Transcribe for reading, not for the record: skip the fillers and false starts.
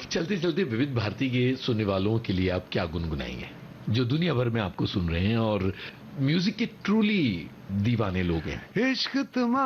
चलते चलते विविध भारती के सुनने वालों के लिए आप क्या गुनगुनाएंगे, जो दुनिया भर में आपको सुन रहे हैं और म्यूजिक के ट्रूली दीवाने लोग हैं? इश्क तुम्हारा